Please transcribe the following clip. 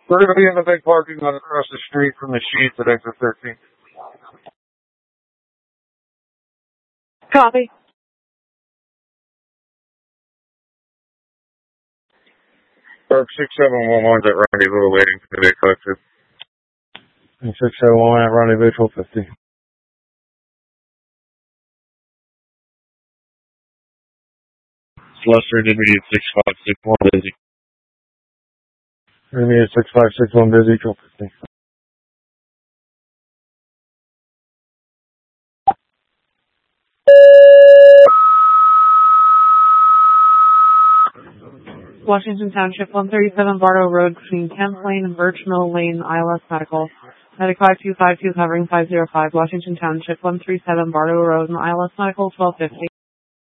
We're going to be in the big parking lot across the street from the Sheets at exit 13. Copy. Park 6711's at Rendezvous waiting for the big collector. And 6711 at Rendezvous 1250. Lester, intermediate 6561 busy. Intermediate 6561 busy, 1250. Washington Township, 137 Bartow Road between Kemp Lane and Birch Mill Lane, ILS Medical. Medic 5252 covering 505. Washington Township, 137 Bartow Road and ILS Medical, 1250.